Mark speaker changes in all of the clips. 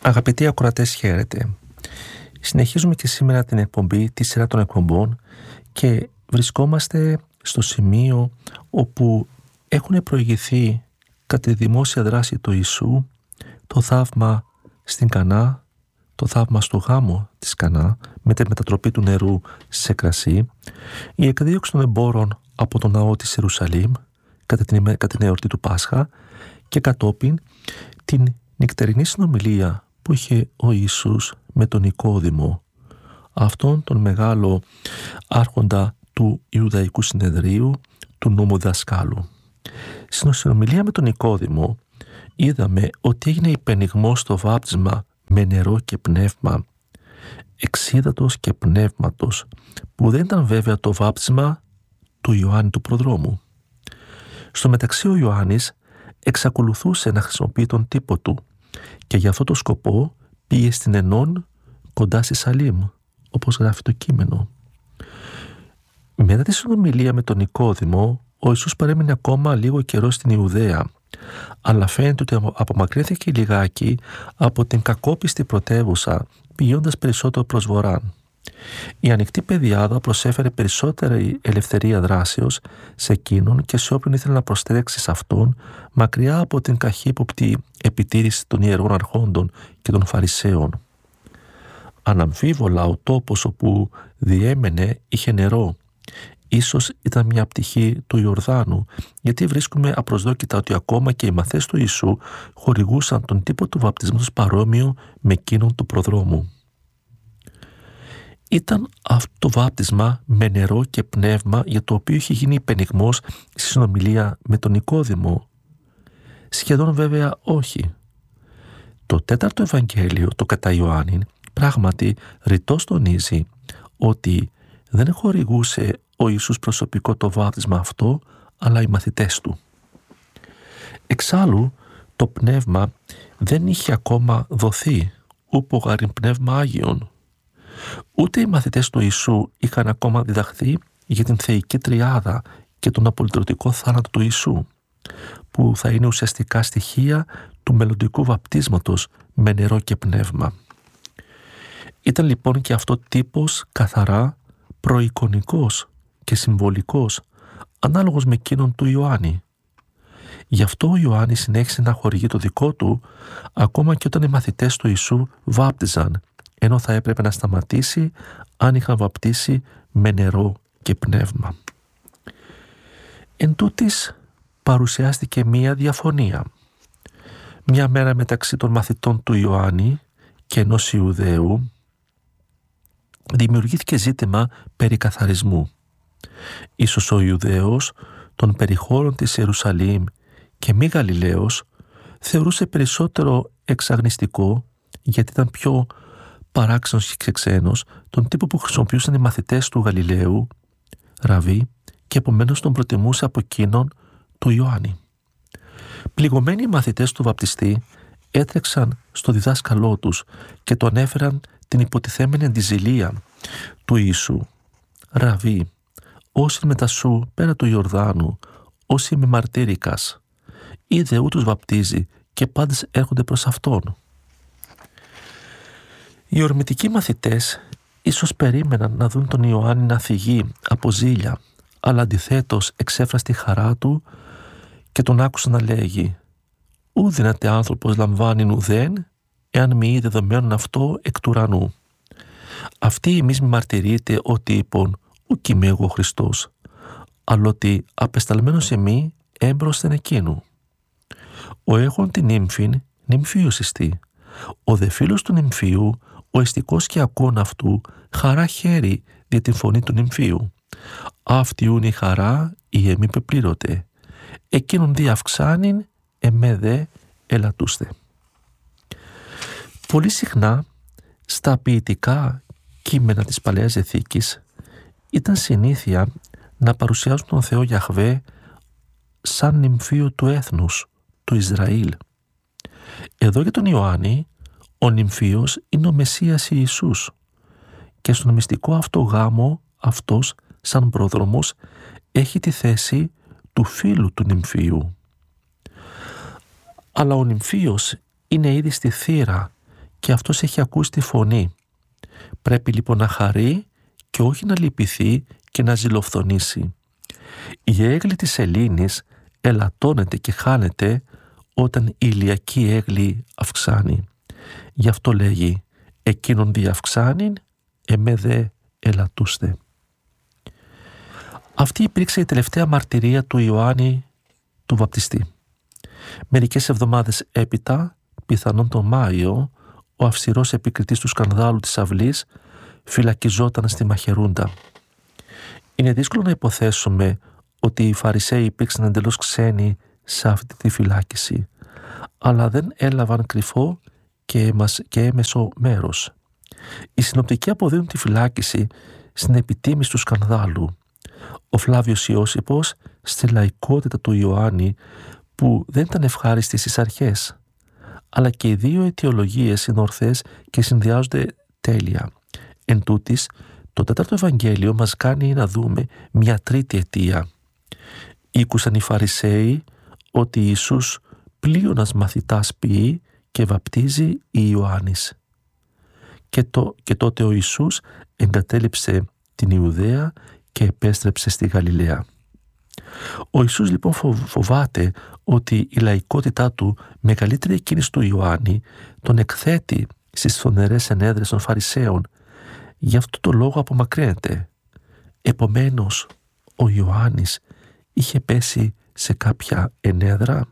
Speaker 1: Αγαπητοί ακροατές, χαίρετε. Συνεχίζουμε και σήμερα την εκπομπή, τη σειρά των εκπομπών, και βρισκόμαστε στο σημείο όπου έχουν προηγηθεί κατά τη δημόσια δράση του Ιησού το θαύμα στην Κανά, το θαύμα στο γάμο της Κανά με τη μετατροπή του νερού σε κρασί, η εκδίωξη των εμπόρων από τον ναό της Ιερουσαλήμ κατά την εορτή του Πάσχα και κατόπιν την νυκτερινή συνομιλία που είχε ο Ιησούς με τον Νικόδημο, αυτόν τον μεγάλο άρχοντα του Ιουδαϊκού Συνεδρίου, του νόμου δασκάλου. Στην συνομιλία με τον Νικόδημο είδαμε ότι έγινε υπενιγμός στο βάπτισμα με νερό και πνεύμα, εξίδατος και πνεύματος, που δεν ήταν βέβαια το βάπτισμα του Ιωάννη του Προδρόμου. Στο μεταξύ ο Ιωάννης εξακολουθούσε να χρησιμοποιεί τον τύπο του και για αυτό το σκοπό πήγε στην Ενών κοντά στη Σαλήμ, όπως γράφει το κείμενο. Μετά τη συνομιλία με τον Νικόδημο, ο Ιησούς παρέμεινε ακόμα λίγο καιρό στην Ιουδαία, αλλά φαίνεται ότι απομακρύνθηκε λιγάκι από την κακόπιστη πρωτεύουσα, πηγαίνοντας περισσότερο προς βορρά. Η ανοιχτή πεδιάδα προσέφερε περισσότερη ελευθερία δράσεως σε εκείνον και σε όποιον ήθελε να προστρέξει σε αυτόν, μακριά από την καχύποπτη επιτήρηση των ιερών αρχόντων και των Φαρισαίων. Αναμφίβολα ο τόπος όπου διέμενε είχε νερό. Ίσως ήταν μια πτυχή του Ιορδάνου, γιατί βρίσκουμε απροσδόκητα ότι ακόμα και οι μαθές του Ιησού χορηγούσαν τον τύπο του βαπτίσματος παρόμοιο με εκείνον του προδρόμου. Ήταν αυτό το βάπτισμα με νερό και πνεύμα για το οποίο είχε γίνει υπενιγμός στη συνομιλία με τον Νικόδημο. Σχεδόν βέβαια όχι. Το τέταρτο Ευαγγέλιο, το κατά Ιωάννην, πράγματι ρητός τονίζει ότι δεν χορηγούσε ο Ιησούς προσωπικό το βάπτισμα αυτό, αλλά οι μαθητές του. Εξάλλου, το πνεύμα δεν είχε ακόμα δοθεί, ούπο γαριν πνεύμα Άγιον. Ούτε οι μαθητές του Ιησού είχαν ακόμα διδαχθεί για την θεϊκή τριάδα και τον απολυτρωτικό θάνατο του Ιησού, που θα είναι ουσιαστικά στοιχεία του μελλοντικού βαπτίσματος με νερό και πνεύμα. Ήταν λοιπόν και αυτό τύπος καθαρά προεικονικός και συμβολικός, ανάλογος με εκείνον του Ιωάννη. Γι' αυτό ο Ιωάννης συνέχισε να χορηγεί το δικό του, ακόμα και όταν οι μαθητές του Ιησού βάπτιζαν, ενώ θα έπρεπε να σταματήσει αν είχαν βαπτίσει με νερό και πνεύμα. Εν τούτοις παρουσιάστηκε μία διαφωνία. Μια μέρα μεταξύ των μαθητών του Ιωάννη και ενός Ιουδαίου δημιουργήθηκε ζήτημα περί καθαρισμού. Ίσως ο Ιουδαίος των περιχώρων της Ιερουσαλήμ και μη Γαλιλαίος θεωρούσε περισσότερο εξαγνιστικό, γιατί ήταν πιο παράξενος και ξένος, τον τύπο που χρησιμοποιούσαν οι μαθητές του Γαλιλαίου, Ραβί, και επομένως τον προτιμούσε από εκείνον του Ιωάννη. Πληγωμένοι οι μαθητές του βαπτιστή έτρεξαν στο διδάσκαλό τους και τον έφεραν την υποτιθέμενη αντιζηλία του Ιησού. «Ραβί, όσοι μετά σου πέρα του Ιορδάνου, όσοι με μαρτύρικας, είδε ούτως βαπτίζει και πάντες έρχονται προς αυτόν». Οι ορμητικοί μαθητές ίσως περίμεναν να δουν τον Ιωάννη να θυγεί από ζήλια, αλλά αντιθέτως εξέφρασε τη χαρά του και τον άκουσαν να λέγει «Ου δυνατέ άνθρωπος λαμβάνει ουδέν, εάν μη είδε δεδομένον αυτό εκ του ουρανού». Αυτοί εμείς μη μαρτυρείτε ότι είπον «Ουκ είμαι εγώ Χριστός», αλλά ότι απεσταλμένος εμεί έμπροσθεν εκείνου. Ο έχων την νύμφην νυμφίος εστί, ο δε φίλος του νυμφίου, ο εστικός και ακούων αυτού, χαρά χαίρει δια την φωνή του νυμφίου. Αυτή ούν η χαρά η εμή πεπλήρωτε, εκείνον δι' αυξάνειν, εμέ δε ελατούστε. Πολύ συχνά στα ποιητικά κείμενα της Παλαιάς Διαθήκης ήταν συνήθεια να παρουσιάζουν τον Θεό Γιαχβέ σαν νυμφίο του έθνους, του Ισραήλ. Εδώ για τον Ιωάννη ο νυμφίος είναι ο Μεσσίας Ιησούς και στον μυστικό αυτό γάμο αυτός σαν πρόδρομος έχει τη θέση του φίλου του νυμφίου. Αλλά ο νυμφίος είναι ήδη στη θύρα και αυτός έχει ακούσει τη φωνή. Πρέπει λοιπόν να χαρεί και όχι να λυπηθεί και να ζηλοφθονήσει. Η έγλη της σελήνης ελαττώνεται και χάνεται όταν η ηλιακή έγλη αυξάνει. Γι' αυτό λέγει «Εκείνον διαυξάνειν, εμέ δε ελαττούστε». Αυτή υπήρξε η τελευταία μαρτυρία του Ιωάννη του Βαπτιστή. Μερικές εβδομάδες έπειτα, πιθανόν τον Μάιο, ο αυστηρός επικριτής του σκανδάλου της αυλής φυλακιζόταν στη Μαχαιρούντα. Είναι δύσκολο να υποθέσουμε ότι οι Φαρισαίοι υπήρξαν εντελώς ξένοι σε αυτή τη φυλάκιση, αλλά δεν έλαβαν κρυφό και έμεσο μέρος. Οι συνοπτικοί αποδίδουν τη φυλάκιση στην επιτίμηση του σκανδάλου. Ο Φλάβιος Ιώσιππος στη λαϊκότητα του Ιωάννη, που δεν ήταν ευχάριστη στις αρχές, αλλά και οι δύο αιτιολογίες είναι ορθές και συνδυάζονται τέλεια. Εν τούτης, το τέταρτο Ευαγγέλιο μας κάνει να δούμε μια τρίτη αιτία. Ήκουσαν οι Φαρισαίοι ότι Ιησούς πλείονας μαθητάς ποιεί και βαπτίζει η Ιωάννης. Και τότε ο Ιησούς εγκατέλειψε την Ιουδαία και επέστρεψε στη Γαλιλαία. Ο Ιησούς λοιπόν φοβάται ότι η λαϊκότητά του, μεγαλύτερη εκείνης του Ιωάννη, τον εκθέτει στις φθονερές ενέδρες των Φαρισαίων. Γι' αυτό το λόγο απομακρύνεται. Επομένως, ο Ιωάννης είχε πέσει σε κάποια ενέδρα.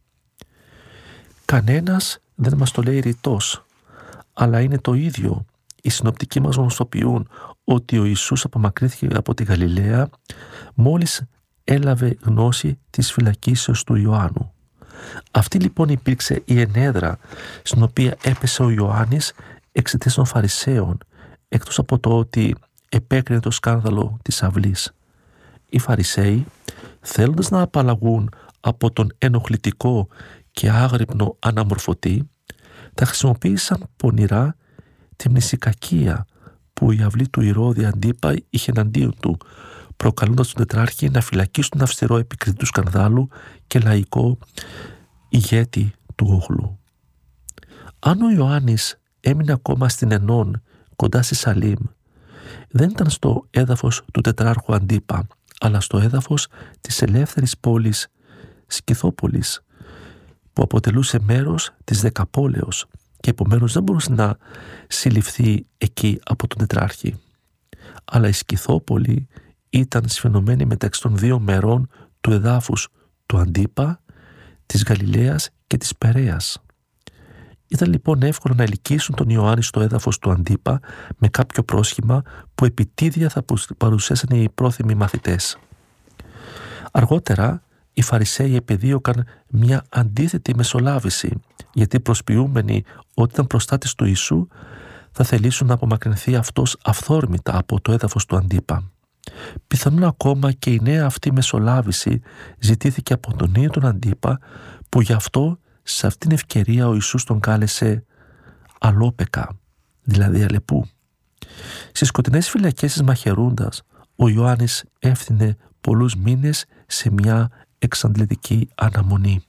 Speaker 1: Κανένας δεν μας το λέει ρητός, αλλά είναι το ίδιο. Οι συνοπτικοί μας γνωστοποιούν ότι ο Ιησούς απομακρύνθηκε από τη Γαλιλαία μόλις έλαβε γνώση της φυλακίσεως του Ιωάννου. Αυτή λοιπόν υπήρξε η ενέδρα στην οποία έπεσε ο Ιωάννης εξαιτίας των Φαρισαίων, εκτός από το ότι επέκρινε το σκάνδαλο της αυλής. Οι Φαρισαίοι, θέλοντας να απαλλαγούν από τον ενοχλητικό και άγρυπνο αναμορφωτή, τα χρησιμοποίησαν πονηρά τη μνησικακία που η αυλή του Ηρώδη Αντίπα είχε εναντίον του, προκαλώντας τον τετράρχη να φυλακίσουν τον αυστηρό επικριτή του σκανδάλου και λαϊκό ηγέτη του όχλου. Αν ο Ιωάννης έμεινε ακόμα στην Ενών, κοντά στη Σαλήμ, δεν ήταν στο έδαφος του τετράρχου Αντίπα, αλλά στο έδαφος της ελεύθερης πόλης Σκυθόπολης, που αποτελούσε μέρος της Δεκαπόλεως και επομένως δεν μπορούσε να συλληφθεί εκεί από τον τετράρχη. Αλλά η Σκυθόπολη ήταν σφενωμένη μεταξύ των δύο μερών του εδάφους του Αντίπα, της Γαλιλαίας και της Περαίας. Ήταν λοιπόν εύκολο να ελκύσουν τον Ιωάννη στο έδαφος του Αντίπα με κάποιο πρόσχημα που επιτίδια θα παρουσιάσαν οι πρόθυμοι μαθητές. Αργότερα οι Φαρισαίοι επεδίωκαν μια αντίθετη μεσολάβηση, γιατί προσποιούμενοι ότι ήταν προστάτης του Ιησού θα θελήσουν να απομακρυνθεί αυτός αυθόρμητα από το έδαφος του Αντίπα. Πιθανόν ακόμα και η νέα αυτή μεσολάβηση ζητήθηκε από τον ίδιο τον Αντίπα, που γι' αυτό σε αυτήν την ευκαιρία ο Ιησούς τον κάλεσε Αλόπεκα, δηλαδή Αλεπού. Στις σκοτεινές φυλακές της Μαχαιρούντας ο Ιωάννης έφθινε πολλούς μήνες σε μια εξαντλητική αναμονή.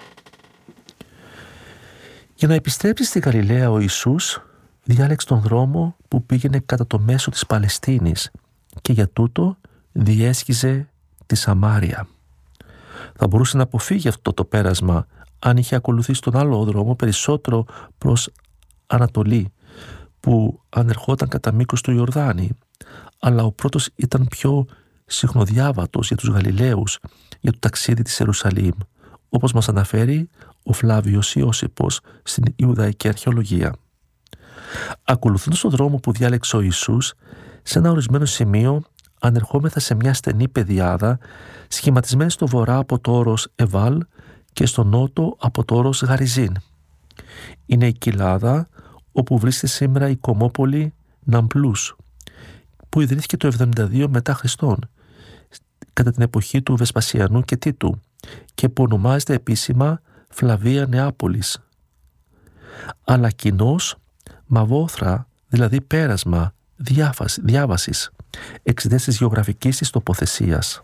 Speaker 1: Για να επιστρέψει στη Γαλιλαία ο Ιησούς διάλεξε τον δρόμο που πήγαινε κατά το μέσο της Παλαιστίνης και για τούτο διέσχιζε τη Σαμάρια. Θα μπορούσε να αποφύγει αυτό το πέρασμα αν είχε ακολουθήσει τον άλλο δρόμο περισσότερο προς Ανατολή, που ανερχόταν κατά μήκος του Ιορδάνη, αλλά ο πρώτος ήταν πιο συχνοδιάβατος για τους Γαλιλαίους για το ταξίδι της Ιερουσαλήμ, όπως μας αναφέρει ο Φλάβιος Ιώσιππος στην Ιουδαϊκή Αρχαιολογία. Ακολουθώντας τον δρόμο που διάλεξε ο Ιησούς, σε ένα ορισμένο σημείο ανερχόμεθα σε μια στενή πεδιάδα σχηματισμένη στο βορρά από το όρος Εβάλ και στο νότο από το όρος Γαριζίν. Είναι η κοιλάδα όπου βρίσκεται σήμερα η κομμόπολη Ναμπλούς, που ιδρύθηκε το 72 μετά Χριστόν, κατά την εποχή του Βεσπασιανού και Τίτου, και που ονομάζεται επίσημα Φλαβία Νεάπολης, αλλά κοινώς Μαβόθρα, δηλαδή πέρασμα διάβασης, εξαιτίας της γεωγραφικής της τοποθεσίας.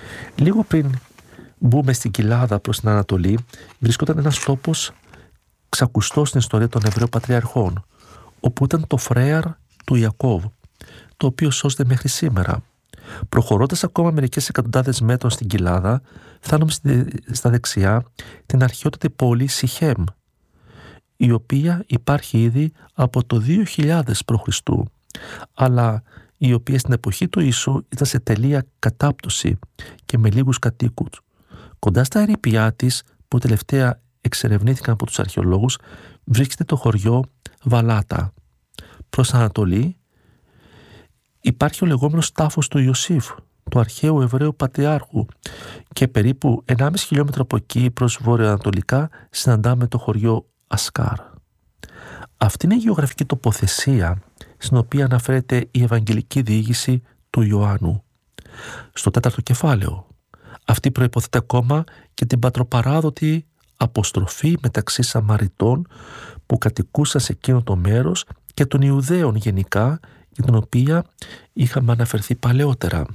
Speaker 1: Λίγο πριν μπούμε στην κοιλάδα προς την Ανατολή, βρισκόταν ένας τόπος ξακουστό στην ιστορία των Εβραίων πατριαρχών, όπου ήταν το φρέαρ του Ιακώβ, το οποίο σώζεται μέχρι σήμερα. Προχωρώντας ακόμα μερικές εκατοντάδες μέτρων στην κοιλάδα, φτάνουμε στα δεξιά την αρχαιότατη πόλη Σιχέμ, η οποία υπάρχει ήδη από το 2000 π.Χ., αλλά η οποία στην εποχή του Ιησού ήταν σε τελεία κατάπτωση και με λίγους κατοίκους. Κοντά στα ερείπια της, που τελευταία εξερευνήθηκαν από τους αρχαιολόγους, βρίσκεται το χωριό Βαλάτα. Προς Ανατολή υπάρχει ο λεγόμενος τάφος του Ιωσήφ, του αρχαίου Εβραίου πατριάρχου, και περίπου 1,5 χιλιόμετρο από εκεί προς βορειοανατολικά συναντάμε το χωριό Ασκάρ. Αυτή είναι η γεωγραφική τοποθεσία στην οποία αναφέρεται η Ευαγγελική διήγηση του Ιωάννου. Στο 4ο κεφάλαιο. Αυτή προϋποθέτει ακόμα και την πατροπαράδοτη αποστροφή μεταξύ Σαμαριτών που κατοικούσαν σε εκείνο το μέρος και των Ιουδαίων γενικά, για την οποία είχαμε αναφερθεί παλαιότερα.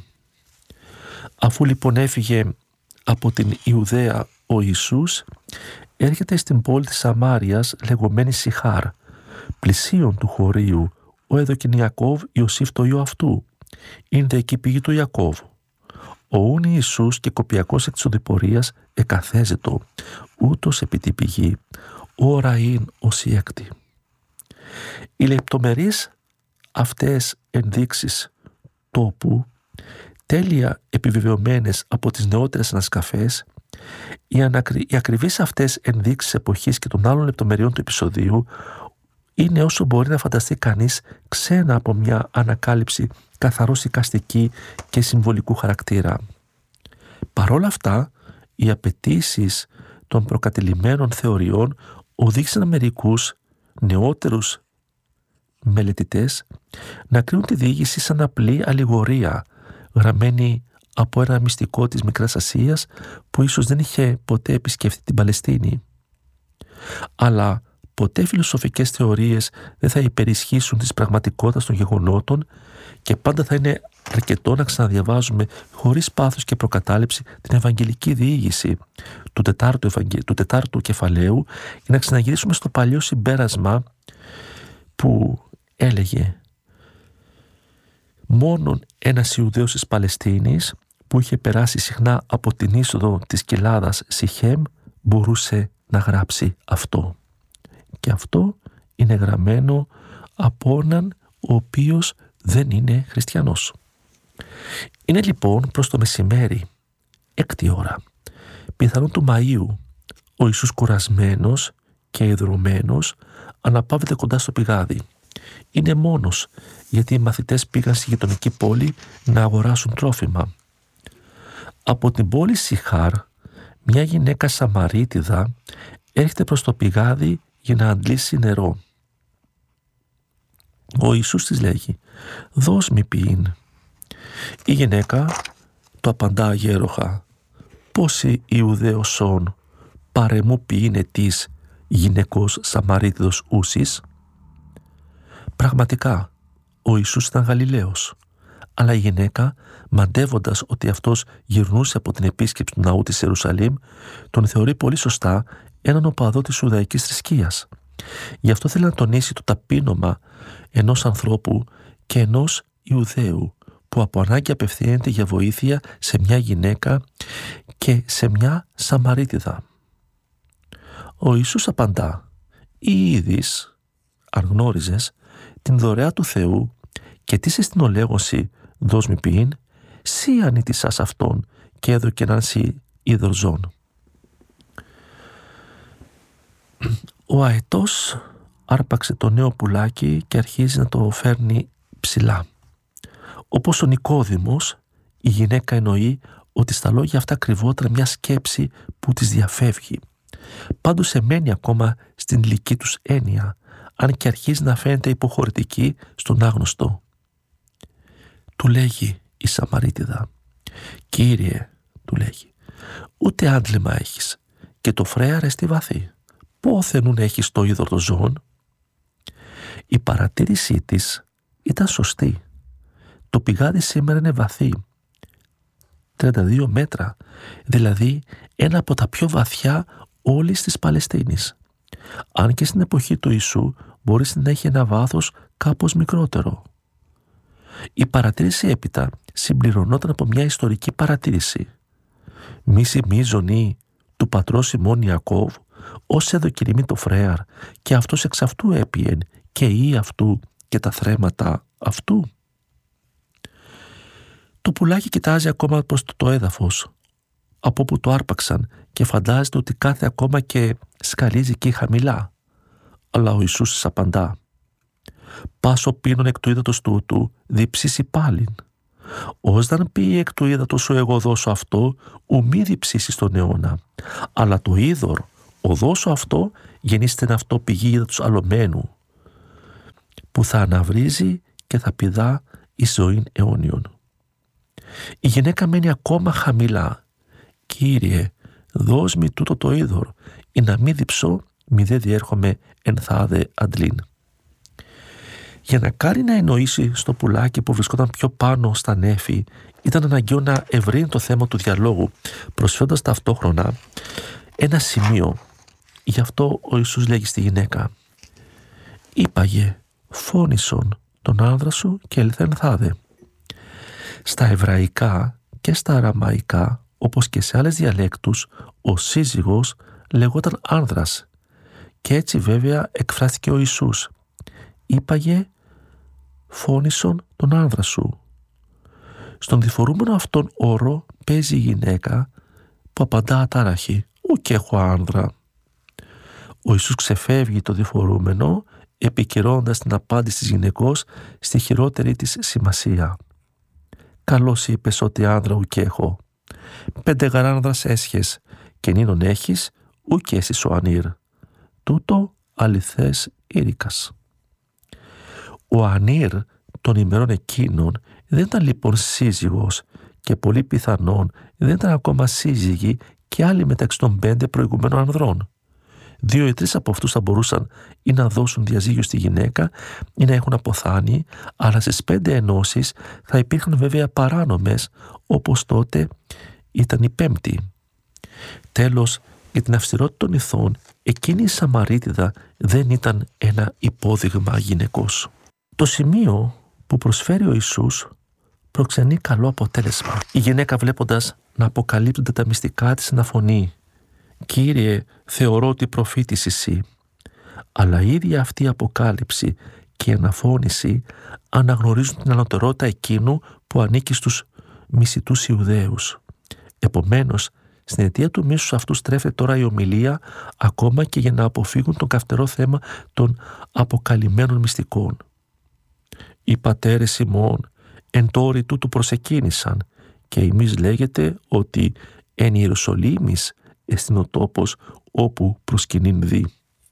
Speaker 1: Αφού λοιπόν έφυγε από την Ιουδαία ο Ιησούς, έρχεται στην πόλη της Σαμάριας λεγόμενη Σιχάρ, πλησίον του χωρίου, ο έδωκεν Ιακώβ Ιωσήφ το ιό αυτού. Είναι δε εκεί πηγή του Ιακώβ. Ο ούν Ιησούς και κοπιακός εκ της οδηπορίας εκαθέζετο, ούτως επί τη πηγή, ώρα ειν ως η έκτη. Οι λεπτομερείς αυτές ενδείξεις τόπου, τέλεια επιβεβαιωμένες από τις νεότερες ανασκαφές, οι ακριβείς αυτές ενδείξεις εποχής και των άλλων λεπτομεριών του επεισοδίου είναι όσο μπορεί να φανταστεί κανείς ξένα από μια ανακάλυψη καθαρώς εικαστική και συμβολικού χαρακτήρα. Παρόλα αυτά, οι απαιτήσεις των προκατελημένων θεωριών οδήγησαν μερικούς νεότερους μελετητές να κρίνουν τη διήγηση σαν απλή αλληγορία, γραμμένη από ένα μυστικό της Μικράς Ασίας που ίσως δεν είχε ποτέ επισκεφτεί την Παλαιστίνη. Αλλά ποτέ φιλοσοφικές θεωρίες δεν θα υπερισχύσουν της πραγματικότητας των γεγονότων και πάντα θα είναι αρκετό να ξαναδιαβάζουμε χωρίς πάθος και προκατάληψη την Ευαγγελική διήγηση του τετάρτου κεφαλαίου για να ξαναγυρίσουμε στο παλιό συμπέρασμα που έλεγε μόνον ένας Ιουδαίος της Παλαιστίνης που είχε περάσει συχνά από την είσοδο της κοιλάδας Σιχέμ μπορούσε να γράψει αυτό. Και αυτό είναι γραμμένο από έναν ο οποίος δεν είναι χριστιανός. Είναι λοιπόν προς το μεσημέρι, 6η ώρα, πιθανόν του Μαΐου, ο Ιησούς κουρασμένος και ιδρωμένος αναπαύεται κοντά στο πηγάδι. Είναι μόνος, γιατί οι μαθητές πήγαν στη γειτονική πόλη να αγοράσουν τρόφιμα. Από την πόλη Σιχάρ, μια γυναίκα Σαμαρίτιδα έρχεται προς το πηγάδι για να αντλήσει νερό. Ο Ιησούς της λέγει «Δώσ' μη ποιήν». Η γυναίκα το απαντά αγέροχα «Πόσοι Ιουδαίος σών παρεμού ποιήνε της γυναικός Σαμαρίτιδος ούσης». Πραγματικά ο Ιησούς ήταν Γαλιλαίος, αλλά η γυναίκα, μαντεύοντας ότι αυτός γυρνούσε από την επίσκεψη του ναού της Ιερουσαλήμ, τον θεωρεί πολύ σωστά έναν οπαδό της Ιουδαϊκής θρησκείας. Γι' αυτό θέλει να τονίσει το ταπείνωμα ενός ανθρώπου και ενός Ιουδαίου που από ανάγκη απευθύνεται για βοήθεια σε μια γυναίκα και σε μια Σαμαρίτιδα. Ο Ιησούς απαντά «Ή είδης, αν γνώριζες, την δωρεά του Θεού και τι σε στην ολέγωση δώσ' μη ποιήν, σύ ανήτησας αυτόν και έδωκε έναν σύ είδωρ ζών». Ο αετός άρπαξε το νέο πουλάκι και αρχίζει να το φέρνει ψηλά. Όπως ο Νικόδημος, η γυναίκα εννοεί ότι στα λόγια αυτά κρυβόταν μια σκέψη που της διαφεύγει. Πάντως εμένει ακόμα στην ηλική τους έννοια, αν και αρχίζει να φαίνεται υποχωρητική στον άγνωστο. Του λέγει η Σαμαρίτιδα «Κύριε», του λέγει, «ούτε άντλημα έχεις και το φρέαρ εστί βαθύ. Πόθενουν έχεις το είδωρ των ζώων». Η παρατήρησή της ήταν σωστή. Το πηγάδι σήμερα είναι βαθύ, 32 μέτρα, δηλαδή ένα από τα πιο βαθιά όλης της Παλαιστίνης. Αν και στην εποχή του Ιησού μπορεί να έχει ένα βάθος κάπως μικρότερο. Η παρατήρηση έπειτα συμπληρωνόταν από μια ιστορική παρατήρηση. Μίση μίζωνη του πατρός ημών Ιακώβ, ως εδοκηρυμεί το φρέαρ, και αυτός εξ αυτού έπιεν και ή αυτού και τα θρέματα αυτού. Το πουλάκι κοιτάζει ακόμα προς το έδαφος, από όπου το άρπαξαν, και φαντάζεται ότι κάθε ακόμα και σκαλίζει εκεί χαμηλά. Αλλά ο Ιησούς της απαντά: «Πάσο πίνων εκ του ύδατος τούτου, διψήσει πάλιν. Όσδαν πει εκ του ύδατος σου εγώ δώσω αυτό, ου μη διψήσει στον αιώνα. Αλλά το είδωρ, ο δώσω αυτό, γεννήστε αυτό πηγή ύδατος αλωμένου, που θα αναβρίζει και θα πηδά εις ζωήν αιώνιον». Η γυναίκα μένει ακόμα χαμηλά. «Κύριε, δώσ' μη τούτο το είδωρ, ή να μη διψώ, μη δε διέρχομαι εν θάδε αντλήν». Για να κάνει να εννοήσει στο πουλάκι που βρισκόταν πιο πάνω στα νέφη, ήταν αναγκαίο να ευρύνει το θέμα του διαλόγου, προσφέροντας ταυτόχρονα ένα σημείο. Γι' αυτό ο Ιησούς λέγει στη γυναίκα: «Είπαγε, φώνησον τον άνδρα σου και ελθέν θάδε». Στα εβραϊκά και στα αραμαϊκά, όπως και σε άλλες διαλέκτους, ο σύζυγος λεγόταν άνδρας, και έτσι βέβαια εκφράστηκε ο Ιησούς: «Είπαγε, φώνησον τον άνδρα σου». Στον διφορούμενο αυτόν όρο παίζει η γυναίκα που απαντά ατάραχη: «Ουκ έχω άνδρα». Ο Ιησούς ξεφεύγει το διφορούμενο, επικαιρώντας την απάντηση της γυναικός στη χειρότερη της σημασία. «Καλώς είπες ότι άνδρα ουκ έχω. 5 γαράνδρας έσχες, και νίνον έχεις, ουκ έσυς ο ανήρ. Τούτο αληθές ήρικας». Ο ανήρ των ημερών εκείνων δεν ήταν λοιπόν σύζυγος, και πολύ πιθανόν δεν ήταν ακόμα σύζυγοι και άλλοι μεταξύ των 5 προηγουμένων ανδρών. 2 ή 3 από αυτούς θα μπορούσαν ή να δώσουν διαζύγιο στη γυναίκα ή να έχουν αποθάνει, αλλά στις 5 ενώσεις θα υπήρχαν βέβαια παράνομες, όπως τότε ήταν η 5η. Τέλος, για την αυστηρότητα των ηθών, εκείνη η Σαμαρίτιδα δεν ήταν ένα υπόδειγμα γυναικός. Το σημείο που προσφέρει ο Ιησούς προξενεί καλό αποτέλεσμα. Η γυναίκα, βλέποντας να αποκαλύπτονται τα μυστικά της, αναφωνεί: «Κύριε, θεωρώ ότι προφήτης εσύ». Αλλά η ίδια αυτή η αποκάλυψη και η αναφώνηση αναγνωρίζουν την ανωτερότητα εκείνου που ανήκει στους μισητούς Ιουδαίους. Επομένως, στην αιτία του μίσους αυτού στρέφεται τώρα η ομιλία, ακόμα και για να αποφύγουν το καυτερό θέμα των αποκαλυμμένων μυστικών. «Οι πατέρες ημών εν τόρι τούτου προσεκίνησαν, και ημείς λέγεται ότι εν Ιερουσαλήμης εστιν ο τόπος όπου προσκυνήν δει».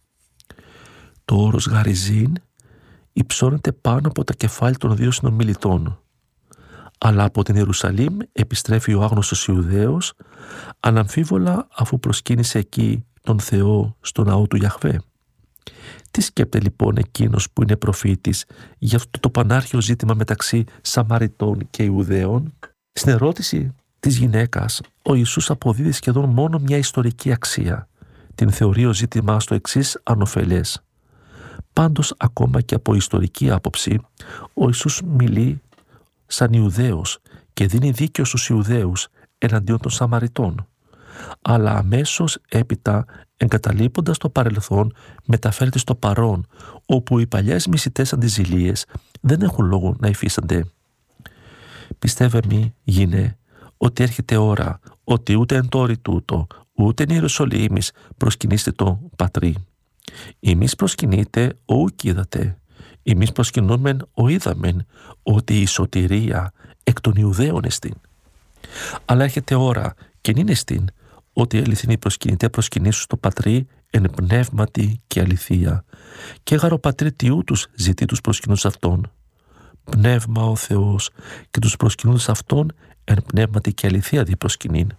Speaker 1: Το όρος γαριζήν υψώνεται πάνω από τα κεφάλια των 2 συνομιλητών. Αλλά από την Ιερουσαλήμ επιστρέφει ο άγνωστος Ιουδαίος, αναμφίβολα αφού προσκύνησε εκεί τον Θεό στο ναό του Ιαχβέ. Τι σκέπτεται λοιπόν εκείνος που είναι προφήτης για αυτό το πανάρχιο ζήτημα μεταξύ Σαμαριτών και Ιουδαίων? Στην ερώτηση της γυναίκας, ο Ιησούς αποδίδει σχεδόν μόνο μια ιστορική αξία. Την θεωρεί ο ζήτημά στο εξής ανωφελές. Πάντως, ακόμα και από ιστορική άποψη, ο Ιησούς μιλεί σαν Ιουδαίος και δίνει δίκαιο στους Ιουδαίους εναντίον των Σαμαριτών. Αλλά αμέσως έπειτα, εγκαταλείποντας το παρελθόν, μεταφέρεται στο παρόν, όπου οι παλιές μισητές αντιζηλίες δεν έχουν λόγο να υφίστανται. «Πιστεύε μη, γίνε, ότι έρχεται ώρα, ότι ούτε εν τόρι τούτο, ούτε εν Ιερουσαλήμης προσκυνήστε το πατρί. Εμείς προσκυνείτε ο ουκ είδατε, εμείς προσκυνούμεν ο είδαμεν, ότι η σωτηρία εκ των Ιουδαίων εστιν. Αλλά έρχεται ώρα και νυν εστιν, ότι οι αληθινοί προσκυνητέ προσκυνήσουν στο πατρί εν πνεύματι και αληθεία. Και γαρο πατρί τιού τους ζητεί τους προσκυνούς αυτών. Πνεύμα ο Θεός και τους προσκυνούντες αυτών εν πνεύματι και αληθεία δι προσκυνήν».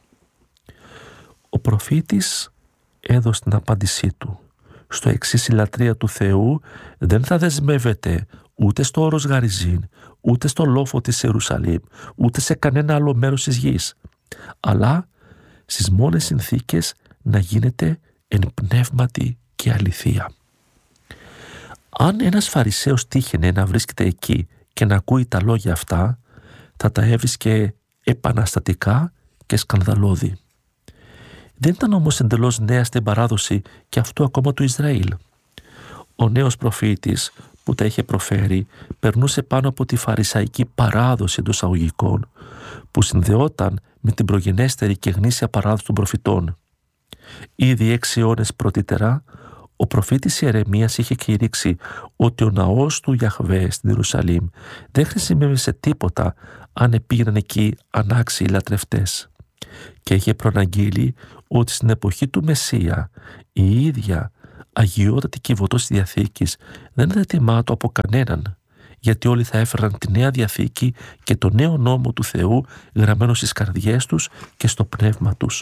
Speaker 1: Ο προφήτης έδωσε την απάντησή του. Στο εξής, η λατρεία του Θεού δεν θα δεσμεύεται ούτε στο όρος γαριζήν, ούτε στο λόφο της Ιερουσαλήμ, ούτε σε κανένα άλλο μέρος της γης, αλλά στις μόνες συνθήκες να γίνεται εν πνεύματι και αληθεία. Αν ένας Φαρισαίος τύχαινε να βρίσκεται εκεί και να ακούει τα λόγια αυτά, θα τα έβρισκε επαναστατικά και σκανδαλώδη. Δεν ήταν όμως εντελώς νέα στην παράδοση και αυτού ακόμα του Ισραήλ. Ο νέος προφήτης που τα είχε προφέρει περνούσε πάνω από τη φαρισαϊκή παράδοση εντός εισαγωγικών που συνδεόταν με την προγενέστερη και γνήσια παράδοση των προφητών. Ήδη 6 αιώνες πρωτήτερα, ο προφήτης Ιερεμίας είχε κηρύξει ότι ο ναός του Ιαχβέ στην Ιερουσαλήμ δεν χρησιμεύει σε τίποτα αν πήγαιναν εκεί ανάξιοι λατρευτές. Και είχε προαναγγείλει ότι στην εποχή του Μεσσία η ίδια αγιότατη κυβωτός της Διαθήκης δεν θα τιμάτω από κανέναν, γιατί όλοι θα έφεραν τη Νέα Διαθήκη και το νέο νόμο του Θεού γραμμένο στις καρδιές τους και στο πνεύμα τους.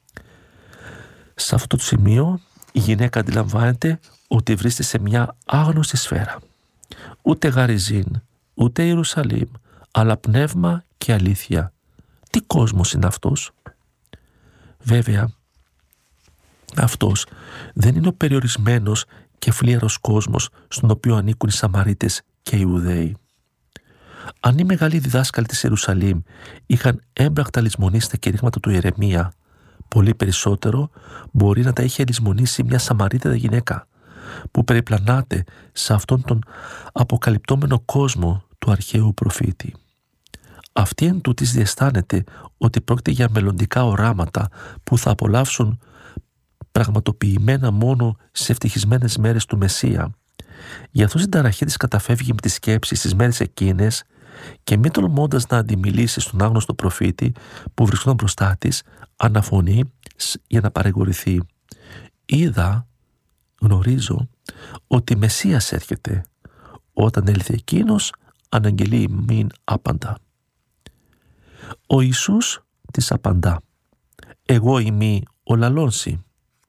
Speaker 1: Σε αυτό το σημείο η γυναίκα αντιλαμβάνεται ότι βρίσκεται σε μια άγνωστη σφαίρα. Ούτε Γαριζίν, ούτε Ιερουσαλήμ, αλλά πνεύμα και αλήθεια. Τι κόσμος είναι αυτός? Βέβαια, αυτός δεν είναι ο περιορισμένος και φλίαρος κόσμος στον οποίο ανήκουν οι Σαμαρίτες και οι Ιουδαίοι. Αν οι μεγάλοι διδάσκαλοι της Ιερουσαλήμ είχαν έμπρακτα λησμονήσει τα κηρύγματα του Ιερεμία, πολύ περισσότερο μπορεί να τα είχε λησμονήσει μια Σαμαρίτιδα γυναίκα που περιπλανάται σε αυτόν τον αποκαλυπτόμενο κόσμο του αρχαίου προφήτη. Αυτή εν τούτης διαισθάνεται ότι πρόκειται για μελλοντικά οράματα που θα απολαύσουν πραγματοποιημένα μόνο σε ευτυχισμένες μέρες του Μεσσία. Γι' αυτό στην ταραχή της καταφεύγει με τις σκέψεις στις μέρες εκείνες και μη τολμώντας να αντιμιλήσει στον άγνωστο προφήτη που βρισκόταν μπροστά της, αναφωνεί για να παρηγορηθεί. Είδα, γνωρίζω ότι Μεσσίας έρχεται. Όταν έλθει εκείνος, αναγγελεί μην άπαντα. Ο Ιησούς της απαντά, εγώ ημί ο λαλώνσι.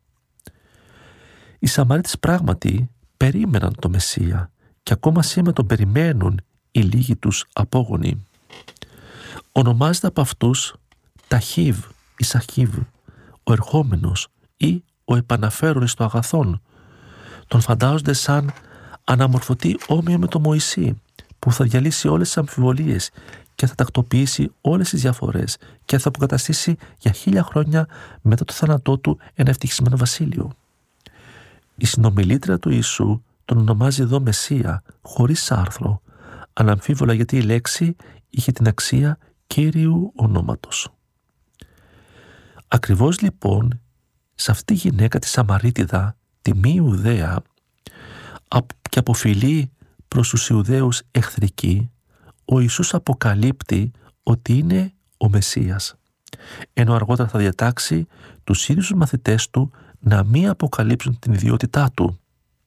Speaker 1: Οι Σαμαρίτες πράγματι περίμεναν το Μεσσία και ακόμα σήμερα τον περιμένουν οι λίγοι τους απόγονοι. Ονομάζεται από αυτούς Ταχίβ ή Σαχίβ, ο ερχόμενος ή ο επαναφέρον στο αγαθόν. Τον φαντάζονται σαν αναμορφωτή όμοιο με τον Μωυσή, που θα διαλύσει όλες τις αμφιβολίες και θα τακτοποιήσει όλες τις διαφορές και θα αποκαταστήσει για 1000 χρόνια μετά το θάνατό του ένα ευτυχισμένο βασίλειο. Η συνομιλήτρια του Ιησού τον ονομάζει εδώ Μεσσία, χωρίς άρθρο, αναμφίβολα γιατί η λέξη είχε την αξία Κύριου ονόματος. Ακριβώς λοιπόν σε αυτή τη γυναίκα τη Σαμαρίτιδα, τη μη Ιουδαία και από φιλή προς τους Ιουδαίους εχθρική, ο Ιησούς αποκαλύπτει ότι είναι ο Μεσσίας, ενώ αργότερα θα διατάξει τους ίδιους τους μαθητές του να μην αποκαλύψουν την ιδιότητά του.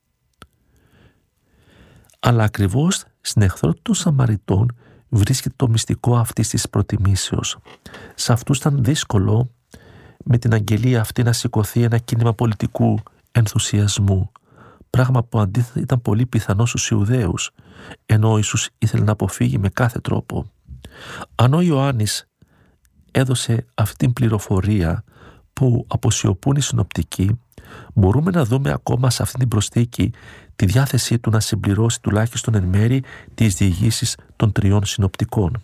Speaker 1: Αλλά ακριβώς στην εχθρότητα των Σαμαριτών βρίσκεται το μυστικό αυτής της προτιμήσεως. Σε αυτούς ήταν δύσκολο με την αγγελία αυτή να σηκωθεί ένα κίνημα πολιτικού ενθουσιασμού, πράγμα που αντίθετα ήταν πολύ πιθανό στους Ιουδαίους, ενώ ο Ιησούς ήθελε να αποφύγει με κάθε τρόπο. Αν ο Ιωάννης έδωσε αυτή την πληροφορία που αποσιωπούν οι συνοπτικοί, μπορούμε να δούμε ακόμα σε αυτή την προσθήκη τη διάθεσή του να συμπληρώσει τουλάχιστον εν μέρη τις διηγήσεις των 3 συνοπτικών.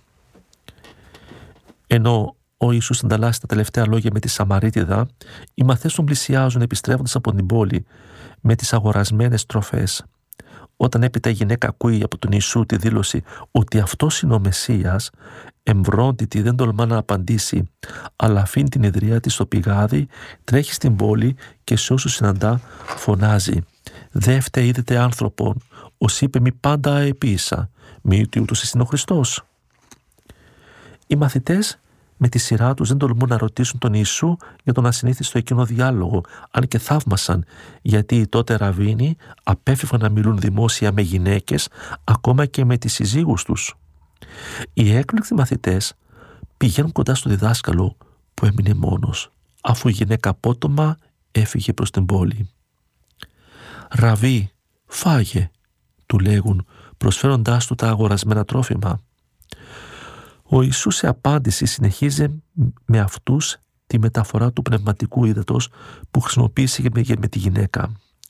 Speaker 1: Ενώ ο Ιησούς ανταλλάσσει τα τελευταία λόγια με τη Σαμαρίτιδα, οι μαθητές τον πλησιάζουν επιστρέφοντας από την πόλη με τις αγορασμένες τροφές. Όταν έπειτα η γυναίκα ακούει από τον Ιησού τη δήλωση ότι αυτός είναι ο Μεσσίας, εμβρόντιτη δεν τολμά να απαντήσει, αλλά αφήνει την ιδρία της στο πηγάδι, τρέχει στην πόλη και σε όσους συναντά φωνάζει «Δε φταίει είδετε άνθρωπον, ως είπε μη πάντα αεπίησα, μη ότι ούτως είναι ο Χριστός». Οι μαθητές με τη σειρά τους δεν τολμούν να ρωτήσουν τον Ιησού για τον ασυνήθιστο εκείνο διάλογο, αν και θαύμασαν, γιατί οι τότε ραβίνοι απέφευγαν να μιλούν δημόσια με γυναίκες, ακόμα και με τις συζύγους τους. Οι έκπληκτοι μαθητές πηγαίνουν κοντά στο διδάσκαλο που έμεινε μόνος, αφού η γυναίκα απότομα έφυγε προς την πόλη. «Ραβί, φάγε», του λέγουν, προσφέροντάς του τα αγορασμένα τρόφιμα. Ο Ιησούς σε απάντηση συνεχίζει με αυτούς τη μεταφορά του πνευματικού ύδατος που χρησιμοποίησε με τη γυναίκα.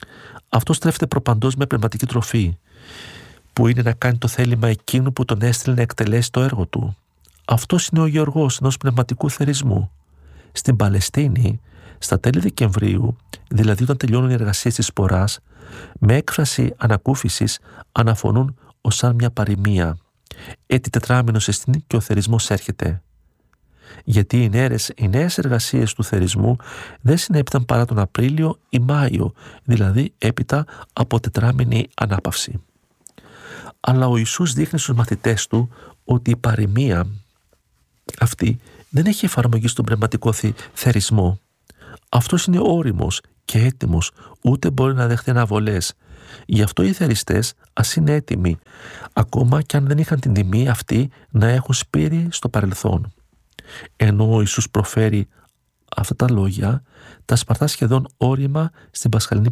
Speaker 1: Αυτό στρέφεται προπαντός με πνευματική τροφή, που είναι να κάνει το θέλημα εκείνου που τον έστειλε να εκτελέσει το έργο του. Αυτός είναι ο γεωργός ενός πνευματικού θερισμού. Στην Παλαιστίνη, στα τέλη Δεκεμβρίου, δηλαδή όταν τελειώνουν οι εργασίες της σποράς, με έκφραση ανακούφισης αναφωνούν ως σαν μια παροιμία. «Έτη τετράμινος εστίν και ο θερισμός έρχεται». Γιατί οι νέες εργασίες του θερισμού δεν συνέπειταν παρά τον Απρίλιο ή Μάιο, δηλαδή έπειτα από τετράμινη ανάπαυση. Αλλά ο Ιησούς δείχνει στους μαθητές του ότι η παροιμία αυτή δεν έχει εφαρμογή στον πνευματικό θερισμό. Αυτός είναι ώριμος και έτοιμος, ούτε μπορεί να δεχτεί αναβολές. Γι' αυτό οι θεριστές ας είναι έτοιμοι, ακόμα και αν δεν είχαν την τιμή αυτή να έχουν σπείρει στο παρελθόν. Ενώ ο Ιησούς προφέρει αυτά τα λόγια, τα Σπαρτά σχεδόν όρημα στην Πασχαλινή